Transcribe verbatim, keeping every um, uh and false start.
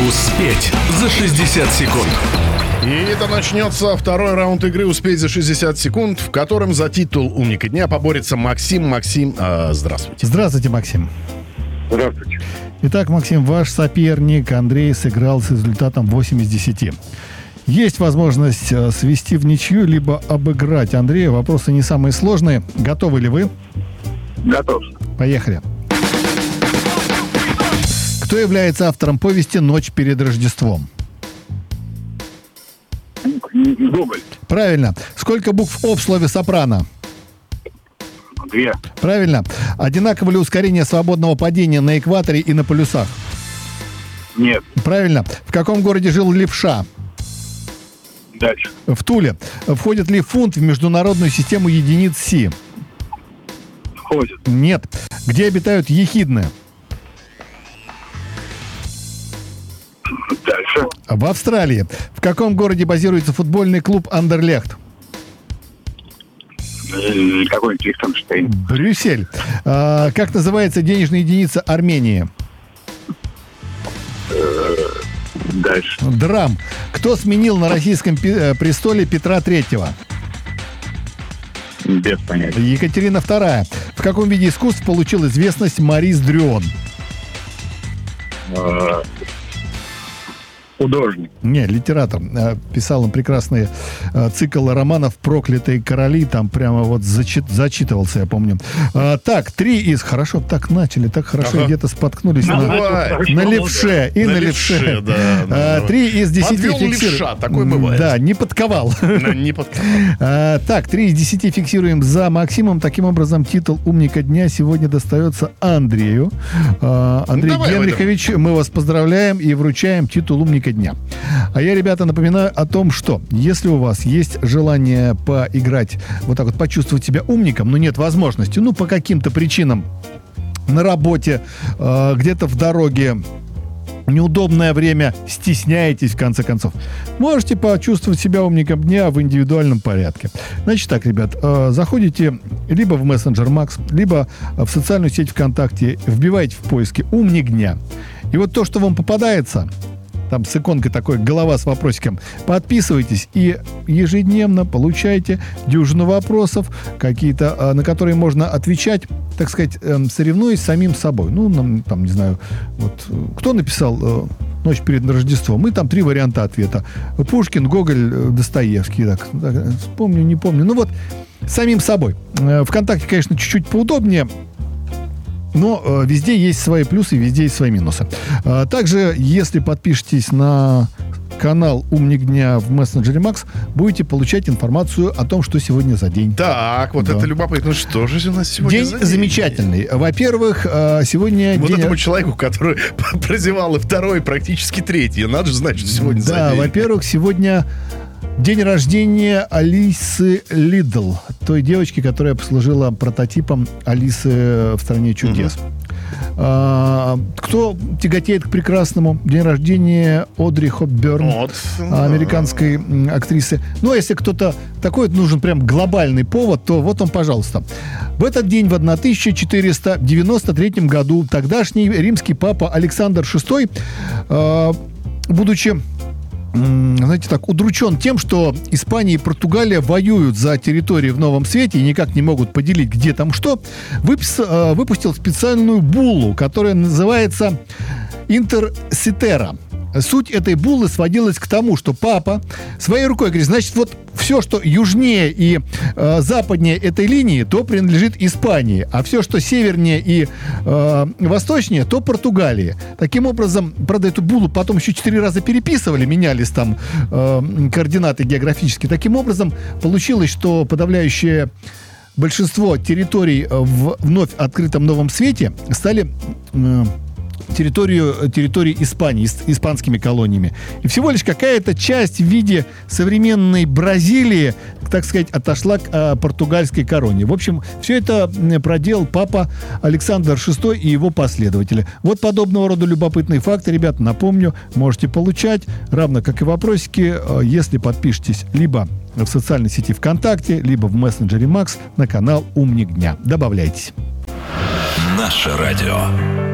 Успеть за шестьдесят секунд. И это начнется второй раунд игры «Успеть за шестьдесят секунд», в котором за титул «Умника дня» поборется Максим. Максим, э, здравствуйте. Здравствуйте, Максим. Здравствуйте. Итак, Максим, ваш соперник Андрей сыграл с результатом восемь из десяти. Есть возможность свести в ничью, либо обыграть Андрея. Вопросы не самые сложные. Готовы ли вы? Готов. Поехали. Кто является автором повести «Ночь перед Рождеством»? Гоголь. Правильно. Сколько букв «о» в слове «сопрано»? Две. Правильно. Одинаково ли ускорение свободного падения на экваторе и на полюсах? Нет. Правильно. В каком городе жил левша? Дальше. В Туле. Входит ли фунт в международную систему единиц Си? Входит. Нет. Где обитают ехидны? Дальше. В Австралии. В каком городе базируется футбольный клуб Андерлехт? Какой-нибудь Лихтенштейн. Брюссель. А, как называется денежная единица Армении? Дальше. Драм. Кто сменил на российском пи- престоле Петра Третьего? Без понятия. Екатерина Вторая. В каком виде искусств получил известность Марис Дрюон? Э, Художник. Не, литератор. Э, Писал он прекрасный э, цикл романов «Проклятые короли». Там прямо вот зачит- зачитывался, я помню. Э, Так, три из... Хорошо, так начали, так хорошо, Ага. где-то споткнулись на, Бывает. на левше и На на левше, левше. да, Э, да. Три из десяти Подвел фиксируем. левша, такое бывает. Да, не подковал. Ну, не под- Э, Так, три из десяти фиксируем за Максимом. Таким образом, титул «Умника дня» сегодня достается Андрею. Э, Андрей давай, Генрихович, мы вас поздравляем и вручаем титул «Умника дня». А я, ребята, напоминаю о том, что если у вас есть желание поиграть, вот так вот почувствовать себя умником, но нет возможности, ну, по каким-то причинам, на работе, э, где-то в дороге, неудобное время, стесняетесь, в конце концов, можете почувствовать себя умником дня в индивидуальном порядке. Значит так, ребят, э, заходите либо в мессенджер Макс, либо в социальную сеть ВКонтакте, вбиваете в поиске «Умник дня». И вот то, что вам попадается, там с иконкой такой, голова с вопросиком, подписывайтесь и ежедневно получайте дюжину вопросов, какие-то, э, на которые можно отвечать, так сказать, э, соревнуясь с самим собой. Ну, нам, там, не знаю, вот, э, кто написал э, «Ночь перед Рождеством»? И там три варианта ответа. Пушкин, Гоголь, э, Достоевский. Так, так, помню, не помню. Ну вот, самим собой. Э, ВКонтакте, конечно, чуть-чуть поудобнее, но э, везде есть свои плюсы, везде есть свои минусы. Э, также, если подпишетесь на канал «Умник дня» в мессенджере Макс, будете получать информацию о том, что сегодня за день. Так, вот Да. это любопытно. Что же у нас сегодня День за день? замечательный. Во-первых, э, сегодня Вот день... этому человеку, который прозевал и второй, практически третий. Надо же знать, что сегодня за Да, день. во-первых, сегодня день рождения Алисы Лидл, той девочки, которая послужила прототипом Алисы в «Стране чудес». А, кто тяготеет к прекрасному? День рождения Одри Хепберн, Вот. американской м, актрисы. Ну, а если кто-то такой вот нужен прям глобальный повод, то вот он, пожалуйста. В этот день, в тысяча четыреста девяносто третьем году, тогдашний римский папа Александр шестой, э, будучи, м, знаете так, удручен тем, что Испания и Португалия воюют за территории в Новом Свете и никак не могут поделить, где там что, выпис- э, выпустил специальную буллу, которая называется «Интерситера». Суть этой буллы сводилась к тому, что папа своей рукой говорит, значит, вот все, что южнее и э, западнее этой линии, то принадлежит Испании, а все, что севернее и э, восточнее, то Португалии. Таким образом, правда, эту буллу потом еще четыре раза переписывали, менялись там э, координаты географические. Таким образом, получилось, что подавляющее большинство территорий в вновь открытом Новом Свете стали... Э, территорию, территории Испании, с испанскими колониями. И всего лишь какая-то часть в виде современной Бразилии, так сказать, отошла к а, португальской короне. В общем, все это проделал папа Александр шестой и его последователи. Вот подобного рода любопытные факты, ребят, напомню, можете получать, равно как и вопросики, если подпишетесь либо в социальной сети ВКонтакте, либо в мессенджере Макс на канал «Умник дня». Добавляйтесь. Наше радио.